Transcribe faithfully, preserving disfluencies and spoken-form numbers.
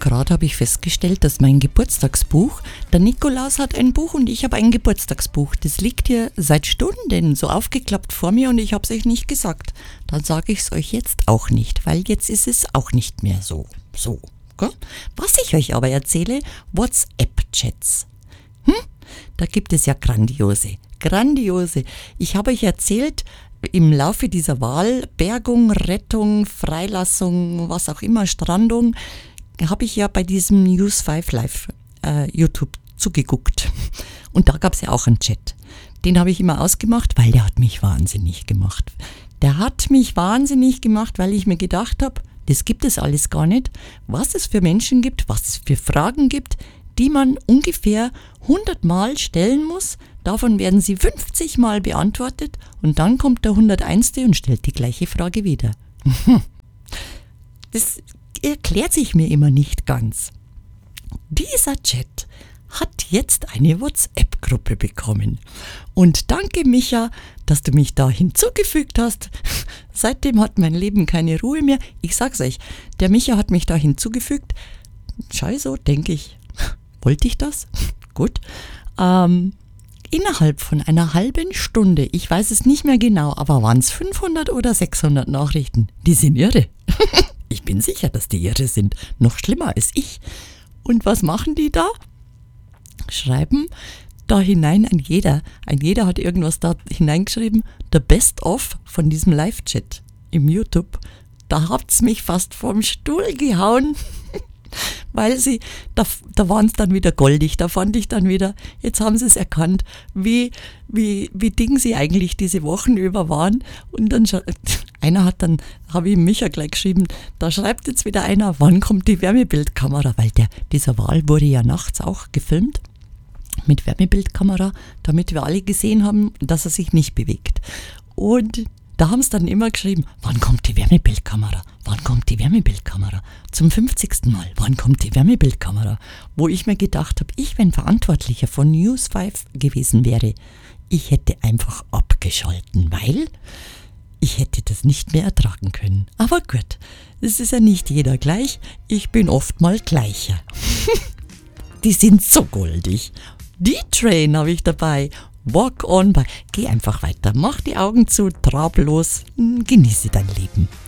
gerade habe ich festgestellt, dass mein Geburtstagsbuch, der Nikolaus hat ein Buch und ich habe ein Geburtstagsbuch. Das liegt hier seit Stunden so aufgeklappt vor mir und ich habe es euch nicht gesagt. Dann sage ich es euch jetzt auch nicht, weil jetzt ist es auch nicht mehr so. So, gell? Was ich euch aber erzähle, WhatsApp-Chats. Hm? Da gibt es ja grandiose, grandiose. Ich habe euch erzählt, im Laufe dieser Wahl, Bergung, Rettung, Freilassung, was auch immer, Strandung, habe ich ja bei diesem News fünf Live äh, YouTube zugeguckt. Und da gab es ja auch einen Chat. Den habe ich immer ausgemacht, weil der hat mich wahnsinnig gemacht. Der hat mich wahnsinnig gemacht, weil ich mir gedacht habe, das gibt es alles gar nicht, was es für Menschen gibt, was es für Fragen gibt, die man ungefähr hundert Mal stellen muss. Davon werden sie fünfzig Mal beantwortet und dann kommt der hunderteins. und stellt die gleiche Frage wieder. Das erklärt sich mir immer nicht ganz. Dieser Chat hat jetzt eine WhatsApp-Gruppe bekommen. Und danke, Micha, dass du mich da hinzugefügt hast. Seitdem hat mein Leben keine Ruhe mehr. Ich sag's euch, der Micha hat mich da hinzugefügt. Scheiße, denke ich. Wollte ich das? Gut. Ähm, innerhalb von einer halben Stunde, ich weiß es nicht mehr genau, aber waren es fünfhundert oder sechshundert Nachrichten? Die sind irre. Ich bin sicher, dass die irre sind. Noch schlimmer als ich. Und was machen die da? Schreiben da hinein ein jeder. Ein jeder hat irgendwas da hineingeschrieben. The Best of von diesem Live-Chat im YouTube. Da habt's mich fast vom Stuhl gehauen. Weil sie, da, da waren es dann wieder goldig, da fand ich dann wieder, jetzt haben sie es erkannt, wie, wie, wie Ding sie eigentlich diese Wochen über waren. Und dann, einer hat dann, habe ich Micha gleich geschrieben, da schreibt jetzt wieder einer, wann kommt die Wärmebildkamera, weil der, dieser Wal wurde ja nachts auch gefilmt mit Wärmebildkamera, damit wir alle gesehen haben, dass er sich nicht bewegt. Und da haben sie dann immer geschrieben, wann kommt die Wärmebildkamera? Wann kommt die Wärmebildkamera? Zum fünfzigsten Mal, wann kommt die Wärmebildkamera? Wo ich mir gedacht habe, ich, wenn Verantwortlicher von News fünf gewesen wäre, ich hätte einfach abgeschalten, weil ich hätte das nicht mehr ertragen können. Aber gut, es ist ja nicht jeder gleich, ich bin oft mal gleicher. Die sind so goldig. D-Train habe ich dabei. Walk on by. Geh einfach weiter, mach die Augen zu, trab los, genieße dein Leben.